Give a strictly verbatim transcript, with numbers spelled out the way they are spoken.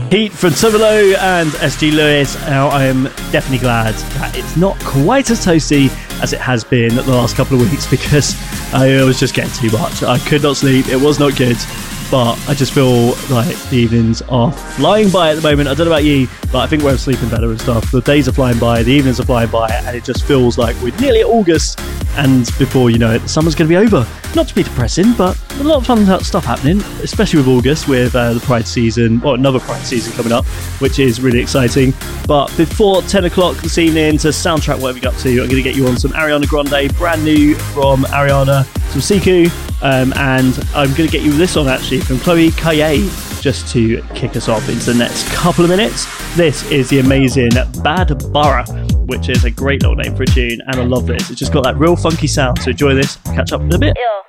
Heat from Tumalo and S G Lewis. Now, I am definitely glad that it's not quite as toasty as it has been the last couple of weeks, because I was just getting too much. I could not sleep. It was not good. But I just feel like the evenings are flying by at the moment. I don't know about you, but I think we're sleeping better and stuff. The days are flying by, the evenings are flying by, and it just feels like we're nearly at August. And before you know it, the summer's going to be over. Not to be depressing, but a lot of fun stuff happening, especially with August, with uh, the Pride season, or another Pride season coming up, which is really exciting. But before ten o'clock this evening, to soundtrack whatever you got to, I'm going to get you on some Ariana Grande, brand new from Ariana, some Siku, um, and I'm going to get you this on actually from Chloe Kaye, just to kick us off into the next couple of minutes. This is the amazing Bad Borough, which is a great little name for a tune, and I love this. It's just got that real funky sound, so enjoy this. Catch up in a bit. Yeah.